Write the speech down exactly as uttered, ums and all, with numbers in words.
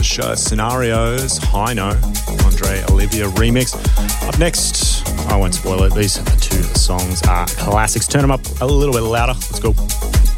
French uh, Scenarios, High No, Andre Olivia remix. Up next, I won't spoil it, these two songs are classics. Turn them up a little bit louder. Let's go.